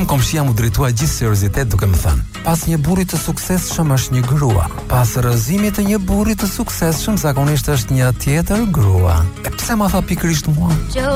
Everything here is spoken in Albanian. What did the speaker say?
komshia mu drejtua gjithë seriozitet duke më thënë: pas një burri të suksesshëm është një grua. Pas rrëzimit të një burri të suksesshëm zakonisht është një tjetër grua. E pse ma tha pikërisht mua?